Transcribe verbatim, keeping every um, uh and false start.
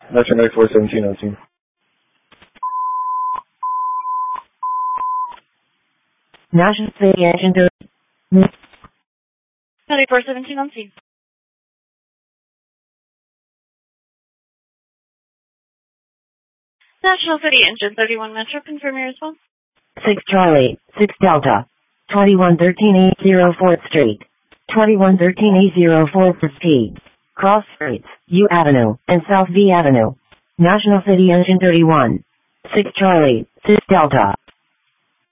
That's your ninety-four seventeen on scene. National City Engine thirty-one. ninety-four seventeen on scene. National City Engine thirty-one Metro, confirm your response. six Charlie, six Delta. twenty-one thirteen eight oh fourth Street. twenty-one thirteen eight oh fourth Street. Cross Streets, U Avenue, and South V Avenue. National City Engine thirty-one. six Charlie, six Delta.